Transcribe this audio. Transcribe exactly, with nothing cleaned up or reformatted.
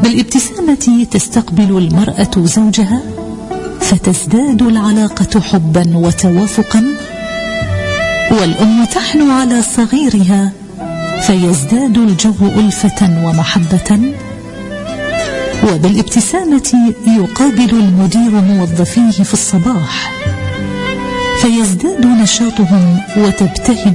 بالابتسامة تستقبل المرأة زوجها فتزداد العلاقة حبا وتوافقا، والأم تحنو على صغيرها فيزداد الجو ألفة ومحبة. وبالابتسامة يقابل المدير موظفيه في الصباح فيزداد نشاطهم وتبتهج